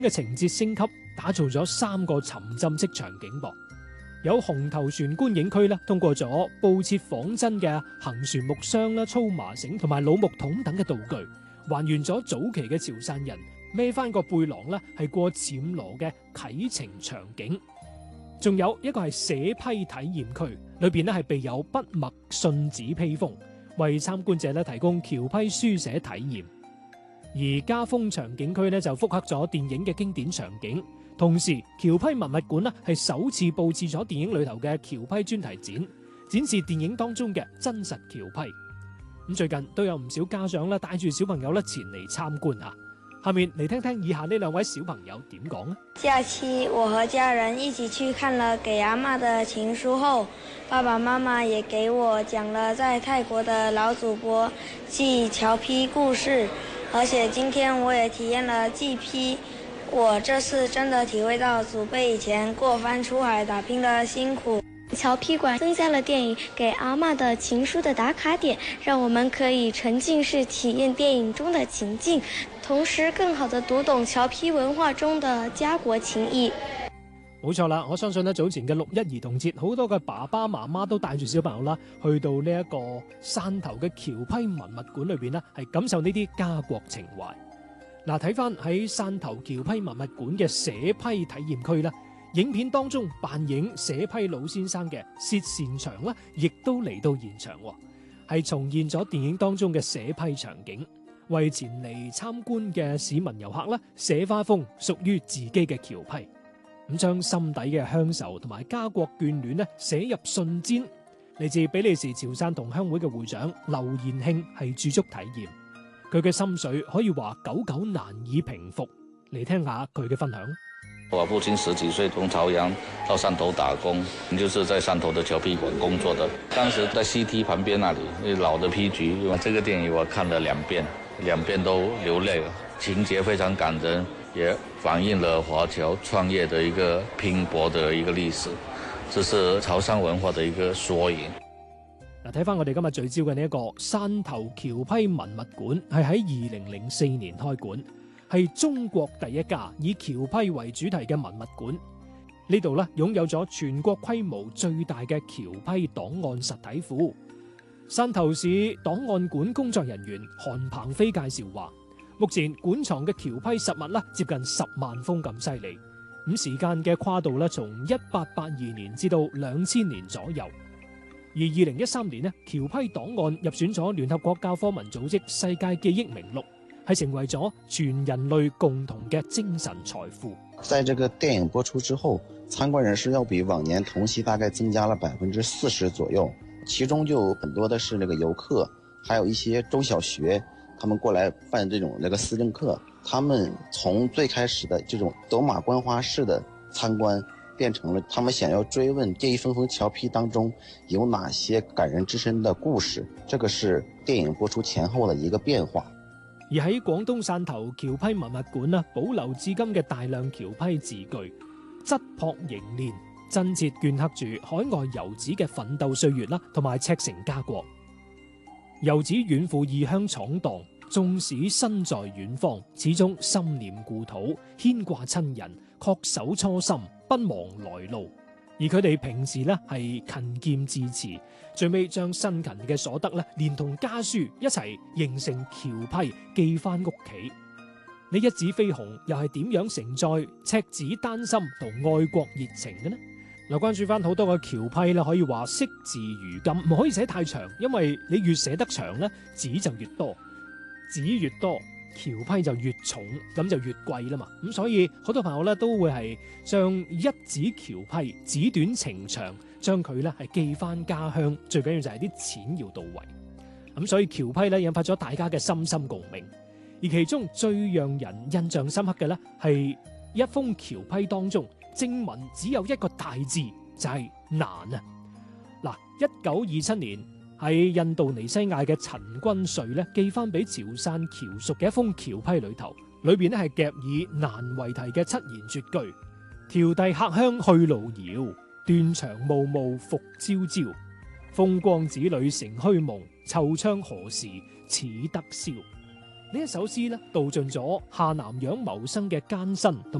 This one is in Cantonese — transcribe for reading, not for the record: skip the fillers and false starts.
嘅情節升級，打造咗3個沉浸式場景噃。有紅頭船觀影區啦，通過咗布設仿真嘅行船木箱啦、粗麻繩同埋老木桶等嘅道具，還原咗早期嘅潮汕人孭翻個背囊啦，係過暹羅嘅啟程場景。仲有一個係寫批體驗區，裏邊咧係備有筆墨信紙披風，為參觀者咧提供橋批書寫體驗。而嘉豐場景區咧就複刻咗電影嘅經典場景。同時，橋批文物館呢係首次佈置咗電影裏頭嘅橋批專題展，展示電影當中嘅真實橋批。咁最近都有唔少家長咧帶住小朋友咧前嚟參觀啊。下面嚟聽聽以下呢2位小朋友點講呢？ 假期我和家人一起去看了《給阿嬷的情書》後，爸爸媽媽也給我講了在泰國的老祖伯記橋批故事，而且今天我也體驗了記批。我這次真的體會到祖輩以前過番出海打拼的辛苦。 橋批館增加了電影《給阿嬷的情書》的打卡點，讓我們可以沉浸式體驗電影中的情境，同時更好地讀懂橋批文化中的家國情誼。 冇錯啦，我相信咧早前嘅6·1兒童節，好多嘅爸爸媽媽都帶住小朋友啦，去到呢一個汕頭嘅橋批文物館裏邊呢，係感受呢啲家國情懷。嗱，睇翻喺汕頭橋批文物館嘅寫批體驗區啦，影片當中扮演寫批老先生嘅薛善祥啦，亦都嚟到現場，係重現咗電影當中嘅寫批場景，為前嚟參觀嘅市民遊客啦寫翻封屬於自己嘅橋批，咁將心底嘅鄉愁同埋家國眷戀咧寫入信笺。嚟自比利時潮汕同鄉會嘅會長劉延慶係駐足體驗。佢嘅心水可以話久久難以平復，嚟聽下佢嘅分享。 我父親10幾歲從朝陽到汕頭打工，就是在汕頭的橋批館工作的。當時在 CT 旁邊那裡，老的批局，這個電影我看了2遍，2遍都流淚了，情節非常感人，也反映了華僑創業的一個拼搏的一個歷史，這是潮汕文化的一個縮影。 嗱，睇翻我哋今日聚焦嘅呢一個汕頭橋批文物館，係喺2004年開館，係中國第一家以橋批為主題嘅文物館。呢度咧擁有咗全國規模最大嘅橋批檔案實體庫。汕頭市檔案館工作人員韓鵬飛介紹話，目前館藏嘅橋批實物咧接近10萬封咁犀利，咁時間嘅跨度咧從1882年至到2000年左右。而2013年呢，橋批檔案入選咗聯合國教科文組織世界記憶名錄，係成為咗全人類共同嘅精神財富。 在這個電影播出之後，參觀人士要比往年同期大概增加了40%左右，其中就有很多的是那個遊客，還有一些中小學，他們過來辦這種那個思政課，他們從最開始的這種走馬觀花式的參觀，變成了他們想要追問這一封封橋批當中有哪些感人至深的故事，這個是電影播出前後的一個變化。 而喺廣東汕頭橋批文物館啦，保留至今嘅大量橋批字句，質樸凝練，真切鐫刻住海外遊子嘅奮鬥歲月啦，同埋赤誠家國。遊子遠赴異鄉闖蕩，縱使身在遠方，始終心念故土，牽掛親人，恪守初心，不忘來路。而佢哋平時咧係勤儉致辭，最尾將辛勤嘅所得咧，連同家書一齊形成橋批寄翻屋企。呢一紙飛鴻又係點樣承載赤子丹心同愛國熱情嘅呢？嗱，關注翻好多個橋批咧，可以話惜字如金，唔可以寫太長，因為你越寫得長咧，紙就越多，紙越多，橋批就越重，咁就越貴啦嘛。咁所以好多朋友咧都會係將一紙橋批紙短情長，將佢咧係寄翻家鄉。最緊要就係啲錢要到位。咁所以橋批咧引發咗大家嘅深深共鳴。而其中最讓人印象深刻嘅咧係一封橋批當中正文只有一個大字，就係難啊！嗱，1927年喺印度尼西亞嘅陳君瑞咧寄翻俾潮汕僑屬嘅一封橋批裏頭，裏邊咧係夾以難為題嘅7言絕句：迢遞客鄉去路遙，斷腸暮暮復朝朝。風光子女成虛夢，惆悵何時始得宵。 呢一首詩咧，道盡咗下南洋謀生嘅艱辛。